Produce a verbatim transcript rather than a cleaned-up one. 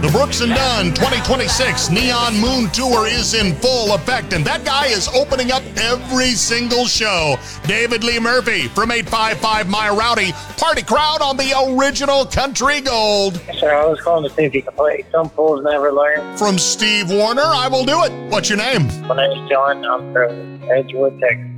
The Brooks and Dunn twenty twenty-six Neon Moon Tour is in full effect, and that guy is opening up every single show. David Lee Murphy from eight five five My Rowdy, party crowd on the original Country Gold. Sir, I was calling to see if you could play Some Fools Never Learn. From Steve Warner, I will do it. What's your name? My name is John. I'm from Edgewood, Texas.